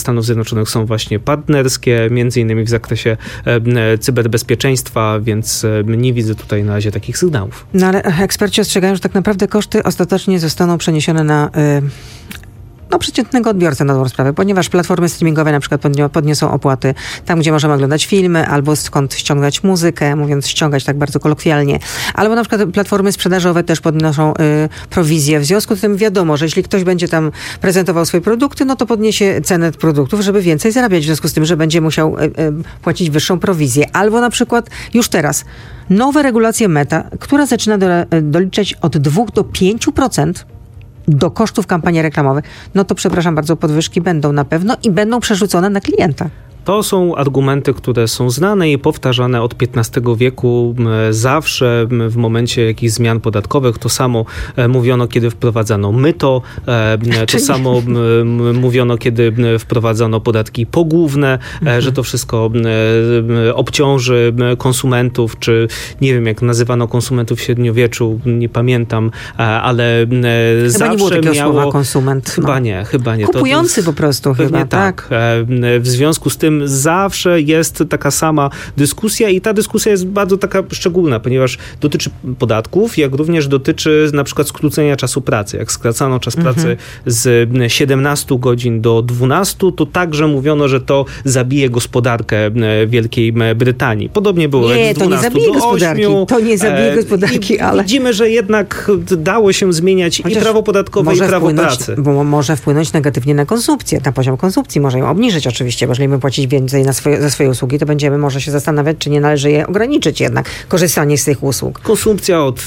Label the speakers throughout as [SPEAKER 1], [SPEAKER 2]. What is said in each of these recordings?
[SPEAKER 1] Stanów Zjednoczonych są właśnie partnerskie, między innymi w zakresie cyberbezpieczeństwa, więc nie widzę tutaj na razie takich sygnałów.
[SPEAKER 2] No ale eksperci ostrzegają, że tak naprawdę koszty ostatecznie zostaną przeniesione na przeciętnego odbiorcę na dobrą sprawę, ponieważ platformy streamingowe na przykład podniosą opłaty tam, gdzie możemy oglądać filmy, albo skąd ściągać muzykę, mówiąc ściągać tak bardzo kolokwialnie, albo na przykład platformy sprzedażowe też podnoszą prowizję. W związku z tym wiadomo, że jeśli ktoś będzie tam prezentował swoje produkty, no to podniesie cenę produktów, żeby więcej zarabiać, w związku z tym, że będzie musiał płacić wyższą prowizję. Albo na przykład już teraz nowe regulacje Meta, która zaczyna doliczać od 2 do 5% do kosztów kampanii reklamowych, no to przepraszam bardzo, podwyżki będą na pewno i będą przerzucone na klienta.
[SPEAKER 1] To są argumenty, które są znane i powtarzane od XV wieku. Zawsze w momencie jakichś zmian podatkowych to samo mówiono, kiedy wprowadzano myto, to samo mówiono, kiedy wprowadzano podatki pogłówne, że to wszystko obciąży konsumentów, czy nie wiem, jak nazywano konsumentów w średniowieczu, nie pamiętam, ale
[SPEAKER 2] chyba
[SPEAKER 1] zawsze
[SPEAKER 2] nie było takiego
[SPEAKER 1] miało...
[SPEAKER 2] słowa konsument.
[SPEAKER 1] Chyba nie.
[SPEAKER 2] Kupujący po prostu chyba, tak.
[SPEAKER 1] W związku z tym zawsze jest taka sama dyskusja i ta dyskusja jest bardzo taka szczególna, ponieważ dotyczy podatków, jak również dotyczy na przykład skrócenia czasu pracy. Jak skracano czas pracy z 17 godzin do 12, to także mówiono, że to zabije gospodarkę Wielkiej Brytanii. Podobnie było jak z 12 do 8.
[SPEAKER 2] To nie zabije gospodarki, ale...
[SPEAKER 1] Widzimy, że jednak dało się zmieniać i prawo podatkowe, i prawo pracy.
[SPEAKER 2] Bo może wpłynąć negatywnie na konsumpcję, na poziom konsumpcji. Może ją obniżyć oczywiście, bo jeżeli my płacić więcej za swoje usługi, to będziemy może się zastanawiać, czy nie należy je ograniczyć jednak, korzystanie z tych usług.
[SPEAKER 1] Konsumpcja od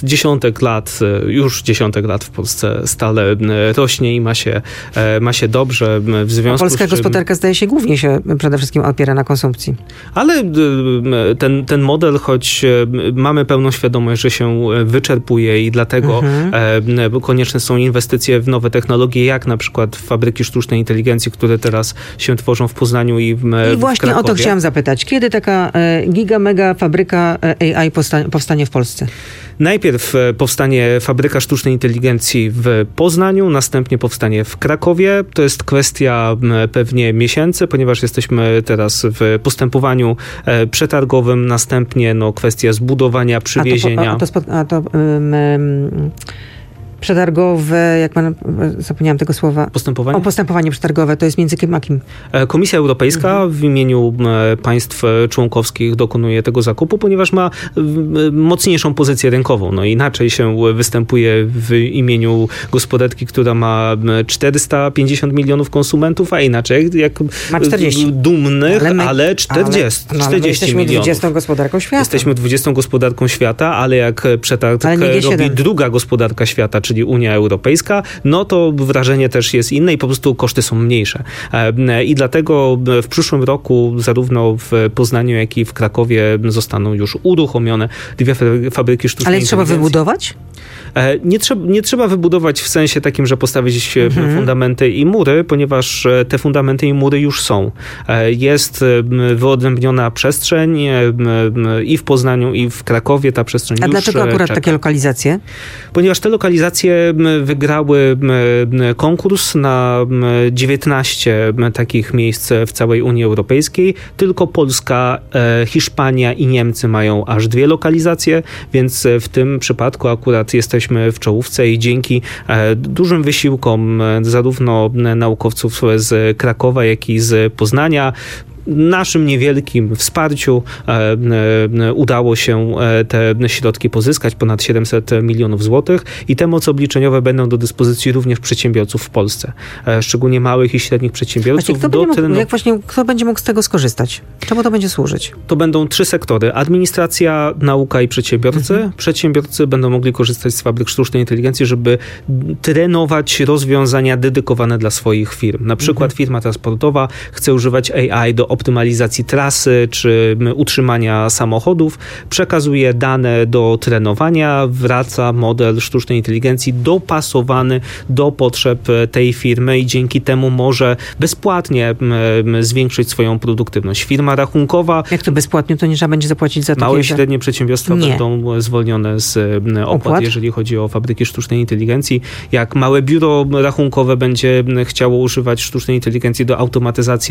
[SPEAKER 1] już dziesiątek lat w Polsce stale rośnie i ma się dobrze. W związku
[SPEAKER 2] Polska gospodarka zdaje się głównie się przede wszystkim opiera na konsumpcji.
[SPEAKER 1] Ale ten model, choć mamy pełną świadomość, że się wyczerpuje i dlatego konieczne są inwestycje w nowe technologie, jak na przykład w fabryki sztucznej inteligencji, które teraz się tworzą w Poznaniu i w
[SPEAKER 2] właśnie
[SPEAKER 1] Krakowie.
[SPEAKER 2] O to chciałam zapytać. Kiedy taka mega fabryka AI powstanie w Polsce?
[SPEAKER 1] Najpierw powstanie fabryka sztucznej inteligencji w Poznaniu, następnie powstanie w Krakowie. To jest kwestia pewnie miesięcy, ponieważ jesteśmy teraz w postępowaniu przetargowym, następnie kwestia zbudowania, przywiezienia.
[SPEAKER 2] Przetargowe, zapomniałam tego słowa.
[SPEAKER 1] Postępowanie?
[SPEAKER 2] Postępowanie przetargowe, to jest między kim a kim?
[SPEAKER 1] Komisja Europejska w imieniu państw członkowskich dokonuje tego zakupu, ponieważ ma mocniejszą pozycję rynkową. Inaczej się występuje w imieniu gospodarki, która ma 450 milionów konsumentów, a inaczej jak
[SPEAKER 2] ma 40.
[SPEAKER 1] Dumnych, ale 40
[SPEAKER 2] my jesteśmy
[SPEAKER 1] milionów.
[SPEAKER 2] 20 gospodarką świata.
[SPEAKER 1] Jesteśmy 20 gospodarką świata, ale jak przetarg robi druga gospodarka świata, czyli Unia Europejska, to wrażenie też jest inne i po prostu koszty są mniejsze. I dlatego w przyszłym roku zarówno w Poznaniu, jak i w Krakowie zostaną już uruchomione dwie fabryki sztucznej inteligencji.
[SPEAKER 2] Ale trzeba wybudować?
[SPEAKER 1] Nie trzeba wybudować w sensie takim, że postawić fundamenty i mury, ponieważ te fundamenty i mury już są. Jest wyodrębniona przestrzeń i w Poznaniu, i w Krakowie ta przestrzeń już
[SPEAKER 2] A dlaczego akurat
[SPEAKER 1] czeka.
[SPEAKER 2] takie lokalizacje?
[SPEAKER 1] Ponieważ te lokalizacje wygrały konkurs na 19 takich miejsc w całej Unii Europejskiej. Tylko Polska, Hiszpania i Niemcy mają aż 2 lokalizacje, więc w tym przypadku akurat jesteśmy w czołówce i dzięki dużym wysiłkom zarówno naukowców z Krakowa, jak i z Poznania, naszym niewielkim wsparciu udało się te środki pozyskać, ponad 700 milionów złotych i te moce obliczeniowe będą do dyspozycji również przedsiębiorców w Polsce, szczególnie małych i średnich przedsiębiorców.
[SPEAKER 2] Kto będzie mógł z tego skorzystać? Czemu to będzie służyć?
[SPEAKER 1] To będą 3 sektory. Administracja, nauka i przedsiębiorcy. Przedsiębiorcy będą mogli korzystać z fabryk sztucznej inteligencji, żeby trenować rozwiązania dedykowane dla swoich firm. Na przykład firma transportowa chce używać AI do optymalizacji trasy czy utrzymania samochodów, przekazuje dane do trenowania, wraca model sztucznej inteligencji dopasowany do potrzeb tej firmy i dzięki temu może bezpłatnie zwiększyć swoją produktywność. Firma rachunkowa...
[SPEAKER 2] Jak to bezpłatnie? To nie trzeba będzie zapłacić za to?
[SPEAKER 1] Małe i średnie przedsiębiorstwa będą zwolnione z opłat, jeżeli chodzi o fabryki sztucznej inteligencji. Jak małe biuro rachunkowe będzie chciało używać sztucznej inteligencji do automatyzacji